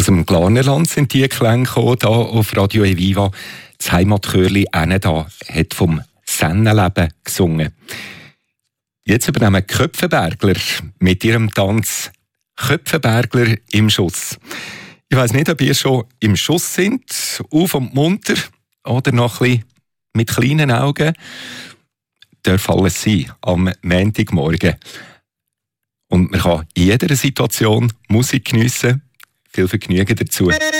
Aus dem Glarnerland sind die Klänge gekommen, hier auf Radio Eviva. Das Heimatchörli «Äneda» hat vom Sennenleben gesungen. Jetzt übernehmen die Köpfenbergler mit ihrem Tanz «Köpfenbergler im Schuss». Ich weiss nicht, ob ihr schon im Schuss sind, auf und munter oder noch ein bisschen mit kleinen Augen. Darf alles sein am Montagmorgen. Und man kann in jeder Situation Musik geniessen. Viel Vergnügen dazu.